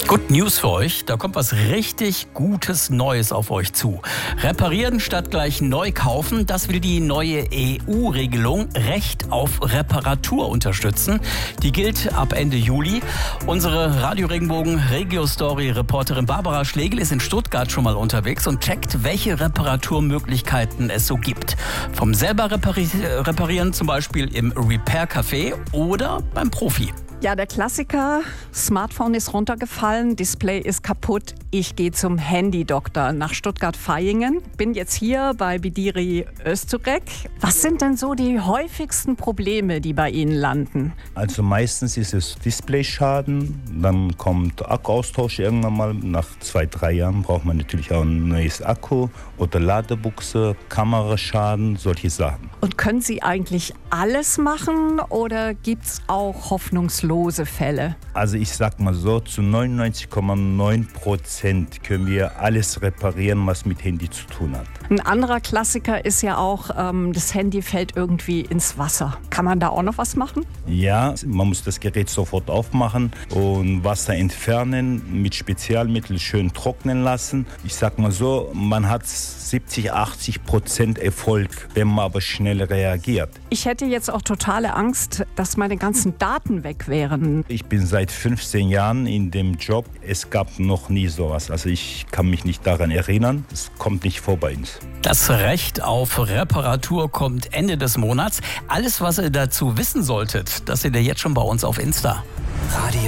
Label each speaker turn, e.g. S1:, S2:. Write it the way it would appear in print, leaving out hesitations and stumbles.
S1: Good News für euch, da kommt was richtig Gutes Neues auf euch zu. Reparieren statt gleich neu kaufen, das will die neue EU-Regelung Recht auf Reparatur unterstützen. Die gilt ab Ende Juli. Unsere Radio Regenbogen Regio-Story-Reporterin Barbara Schlegel ist in Stuttgart schon mal unterwegs und checkt, welche Reparaturmöglichkeiten es so gibt. Vom selber reparieren zum Beispiel im Repair-Café oder beim Profi.
S2: Ja, der Klassiker, Smartphone ist runtergefallen, Display ist kaputt. Ich gehe zum Handy-Doktor nach Stuttgart-Vaihingen. Bin jetzt hier bei Bidiri Öztürk. Was sind denn so die häufigsten Probleme, die bei Ihnen landen?
S3: Also meistens ist es Displayschaden, dann kommt Akkuaustausch irgendwann mal. Nach 2-3 Jahren braucht man natürlich auch ein neues Akku oder Ladebuchse, Kameraschaden, solche Sachen.
S2: Und können Sie eigentlich alles machen oder gibt es auch hoffnungslose Fälle?
S3: Also ich sag mal so, zu 99,9% können wir alles reparieren, was mit Handy zu tun hat.
S2: Ein anderer Klassiker ist ja auch, das Handy fällt irgendwie ins Wasser. Kann man da auch noch was machen?
S3: Ja, man muss das Gerät sofort aufmachen und Wasser entfernen, mit Spezialmittel schön trocknen lassen. Ich sag mal so, man hat 70-80% Erfolg, wenn man aber schnell reagiert.
S2: Ich hätte jetzt auch totale Angst, dass meine ganzen Daten weg wären.
S3: Ich bin seit 15 Jahren in dem Job. Es gab noch nie sowas. Also ich kann mich nicht daran erinnern. Es kommt nicht vor bei uns.
S1: Das Recht auf Reparatur kommt Ende des Monats. Alles, was ihr dazu wissen solltet, das seht ihr jetzt schon bei uns auf Insta.